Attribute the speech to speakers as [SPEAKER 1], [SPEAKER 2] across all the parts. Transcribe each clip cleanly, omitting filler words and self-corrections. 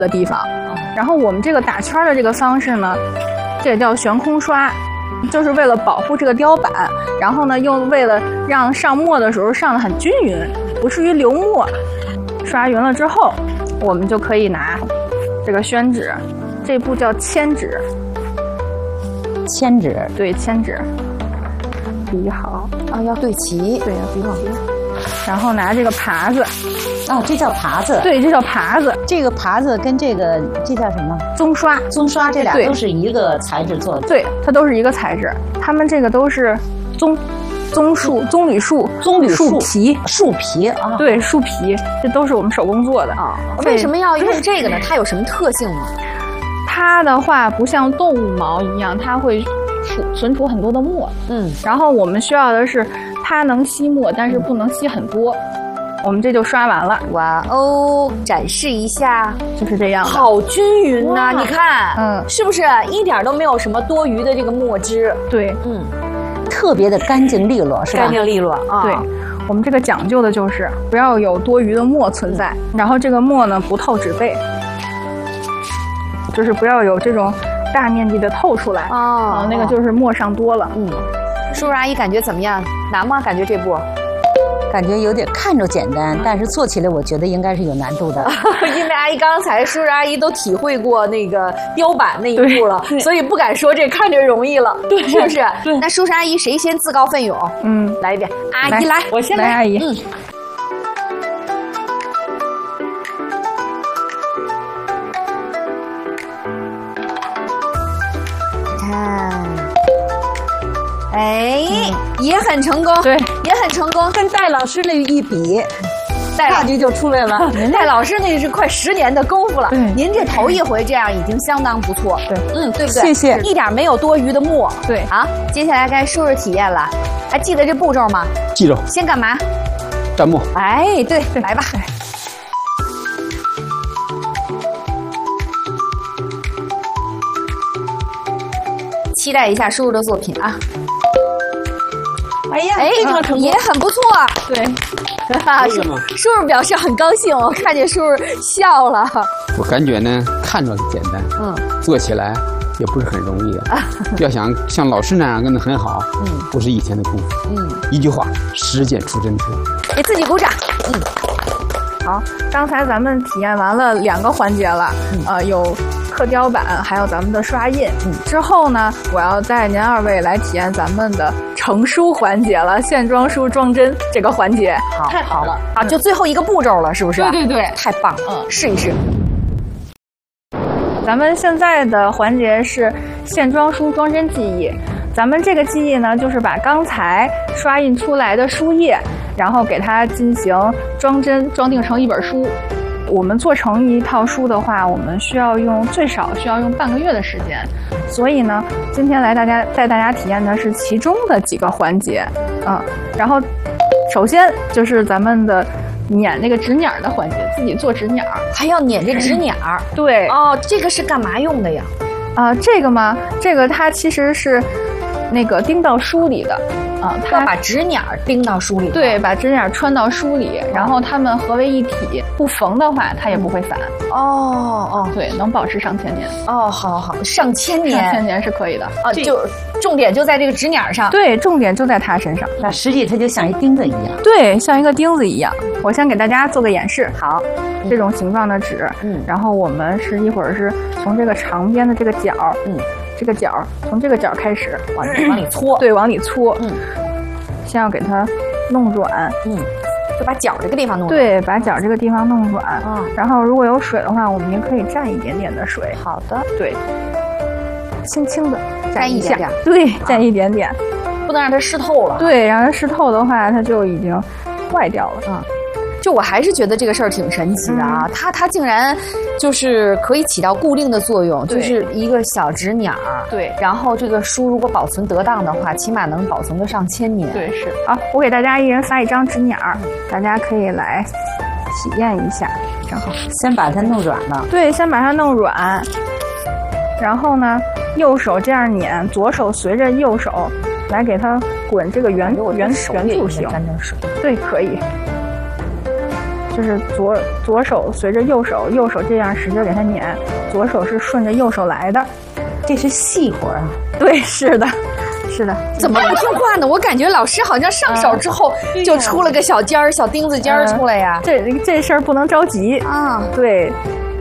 [SPEAKER 1] 的地方。然后我们这个打圈的这个方式呢，这也叫悬空刷，就是为了保护这个雕板，然后呢又为了让上墨的时候上得很均匀，不至于流墨。刷匀了之后，我们就可以拿这个宣纸，这步叫铅纸。
[SPEAKER 2] 铅纸，
[SPEAKER 1] 对，铅纸比好
[SPEAKER 2] 啊，要对齐，
[SPEAKER 1] 对，要比好。然后拿这个耙子，
[SPEAKER 2] 哦，这叫耙子，
[SPEAKER 1] 对，这叫耙子。
[SPEAKER 2] 这个耙子跟这叫什么？
[SPEAKER 1] 棕刷，
[SPEAKER 2] 棕刷，这俩都是一个材质做的。
[SPEAKER 1] 对，它都是一个材质。它们这个都是棕榈树皮
[SPEAKER 2] 啊，
[SPEAKER 1] 对，树皮，这都是我们手工做的啊。
[SPEAKER 3] 为什么要用这个呢？它有什么特性吗？
[SPEAKER 1] 它的话不像动物毛一样，它会存储很多的墨。然后我们需要的是它能吸墨，但是不能吸很多。我们这就刷完了。
[SPEAKER 3] 哇哦，展示一下，
[SPEAKER 1] 就是这样的，
[SPEAKER 3] 好均匀呐！你看，是不是一点都没有什么多余的这个墨汁？
[SPEAKER 1] 对，
[SPEAKER 2] 特别的干净利落，是吧？
[SPEAKER 3] 干净利落啊！
[SPEAKER 1] 对，我们这个讲究的就是不要有多余的墨存在，然后这个墨呢不透纸背，就是不要有这种大面积的透出来那个就是墨上多了。
[SPEAKER 3] 叔叔阿姨感觉怎么样？难吗？感觉这步？
[SPEAKER 2] 感觉有点看着简单，但是做起来我觉得应该是有难度的。
[SPEAKER 3] 因为阿姨刚才叔叔阿姨都体会过那个雕板那一步了，所以不敢说这看着容易了，对，是不是？对。那叔叔阿姨谁先自告奋勇？来一遍，阿姨来，
[SPEAKER 1] 我先来，阿姨。
[SPEAKER 3] 看。哎，也很成功，
[SPEAKER 1] 对，
[SPEAKER 3] 也很成功，
[SPEAKER 2] 跟戴老师那一比，差距就出来了。
[SPEAKER 3] 戴老师那是快10年的功夫了，您这头一回这样已经相当不错。
[SPEAKER 1] 对，
[SPEAKER 3] 对不对？
[SPEAKER 2] 谢谢。
[SPEAKER 3] 一点没有多余的墨。
[SPEAKER 1] 对
[SPEAKER 3] 啊，接下来该叔叔体验了，还记得这步骤吗？
[SPEAKER 4] 记着。
[SPEAKER 3] 先干嘛？
[SPEAKER 4] 蘸墨。
[SPEAKER 3] 哎，对，来吧。期待一下叔叔的作品啊！
[SPEAKER 2] 哎呀，
[SPEAKER 3] 也很不错。
[SPEAKER 1] 对，
[SPEAKER 3] 叔叔表示很高兴，我看见叔叔笑了。
[SPEAKER 4] 我感觉呢，看着简单，做起来也不是很容易的。要想像老师那样跟得很好，不是以前的功夫。一句话，实践出真知。
[SPEAKER 3] 给自己鼓掌。
[SPEAKER 1] 好，刚才咱们体验完了2个环节了，有刻雕板，还有咱们的刷印。之后呢，我要带您2位来体验咱们的成书环节了，线装书装帧这个环节。
[SPEAKER 3] 好，太好了啊！就最后一个步骤了，是不是？
[SPEAKER 1] 对，
[SPEAKER 3] 太棒了。试一试。
[SPEAKER 1] 咱们现在的环节是线装书装帧技艺。咱们这个技艺呢，就是把刚才刷印出来的书页，然后给它进行装帧，装订成一本书。我们做成一套书的话，我们最少需要用半个月的时间。所以呢，今天带大家体验的是其中的几个环节。然后首先就是咱们的捻那个纸捻的环节，自己做纸捻，
[SPEAKER 3] 还要捻这纸捻。
[SPEAKER 1] 对，
[SPEAKER 3] 这个是干嘛用的呀？
[SPEAKER 1] 这个吗？这个它其实是那个钉到书里的。
[SPEAKER 3] 要把纸捻钉到书里。
[SPEAKER 1] 对，把纸捻穿到书里，然后它们合为一体，不缝的话它也不会散。对，能保持上千年。
[SPEAKER 3] 好，上千年。
[SPEAKER 1] 上千年是可以的。
[SPEAKER 3] 就重点就在这个纸捻上。
[SPEAKER 1] 对，重点就在它身上。
[SPEAKER 2] 那实际它就像一钉子一样。
[SPEAKER 1] 对，像一个钉子一样。我先给大家做个演示。好，这种形状的纸，然后我们一会儿是从这个长边的这个角，这个角从这个角开始
[SPEAKER 3] 往里搓。
[SPEAKER 1] 对，往里搓。先要给它弄软。
[SPEAKER 3] 就把角这个地方弄软。
[SPEAKER 1] 对，把角这个地方弄软。然后如果有水的话，我们也可以蘸一点点的水。
[SPEAKER 3] 好的。
[SPEAKER 1] 对，轻轻的
[SPEAKER 3] 蘸一点点。
[SPEAKER 1] 对，蘸一点点，
[SPEAKER 3] 不能让它湿透了。
[SPEAKER 1] 对，让它湿透的话，它就已经坏掉了。
[SPEAKER 3] 就我还是觉得这个事儿挺神奇的啊，它竟然就是可以起到固定的作用，就是一个小纸捻儿。
[SPEAKER 1] 对，
[SPEAKER 3] 然后这个书如果保存得当的话，起码能保存个上千年。
[SPEAKER 1] 对，是。我给大家一人发一张纸捻儿，大家可以来体验一下。正好，
[SPEAKER 2] 先把它弄软了。
[SPEAKER 1] 对，先把它弄软，然后呢，右手这样捻，左手随着右手来给它滚这个圆柱形。
[SPEAKER 3] 沾点水。
[SPEAKER 1] 对，可以。 就是左手随着右手，右手这样使劲给它捻，左手是顺着右手来的。
[SPEAKER 2] 这是细活啊。
[SPEAKER 1] 对，是的。是的，
[SPEAKER 3] 怎么不听话呢？我感觉老师好像上手之后就出了个小尖儿、小钉子尖儿出来呀。
[SPEAKER 1] 这事儿不能着急啊。对。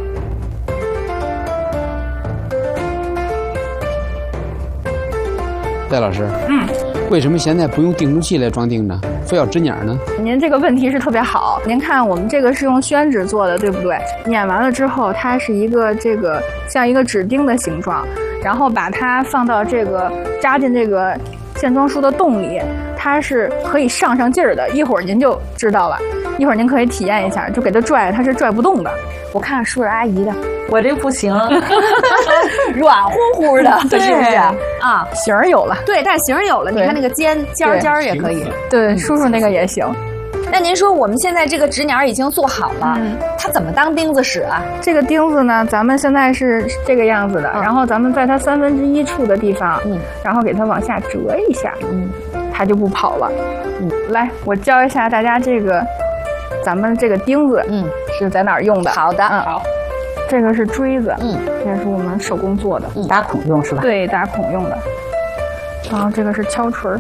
[SPEAKER 4] 戴老师，为什么现在不用订书器来装钉呢？非要纸捻呢？
[SPEAKER 1] 您这个问题是特别好。您看，我们这个是用宣纸做的，对不对？捻完了之后，它是一个像一个纸钉的形状，然后把它放到扎进这个线装书的洞里，它是可以上劲儿的。一会儿您就知道了，一会儿您可以体验一下，就给它拽，它是拽不动的。我看看舒尔阿姨的，
[SPEAKER 2] 我这不行，
[SPEAKER 3] 软乎乎的，是不是啊？
[SPEAKER 1] 形儿有了，
[SPEAKER 3] 对，但形儿有了。你看那个尖儿也可以，
[SPEAKER 1] 对，叔叔那个也行。
[SPEAKER 3] 那您说我们现在这个纸捻已经做好了，它怎么当钉子使啊？
[SPEAKER 1] 这个钉子呢，咱们现在是这个样子的，然后咱们在它1/3处的地方，然后给它往下折一下，它就不跑了。来，我教一下大家咱们这个钉子，是在哪儿用的？
[SPEAKER 3] 好的，
[SPEAKER 1] 好。这个是锥子，这是我们手工做的，
[SPEAKER 2] 打孔用是吧？
[SPEAKER 1] 对，打孔用的。然后这个是敲锤。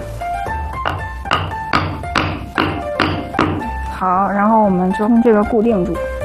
[SPEAKER 1] 好，然后我们就用这个固定住。